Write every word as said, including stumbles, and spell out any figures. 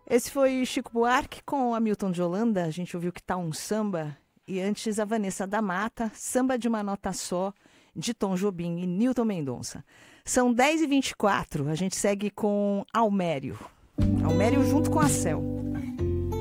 Esse foi Chico Buarque com Hamilton de Holanda. A gente ouviu que tá um samba. E antes a Vanessa da Mata, Samba de uma Nota Só, de Tom Jobim e Nilton Mendonça. São dez e vinte e quatro. A gente segue com Almério. Almério junto com a Cel.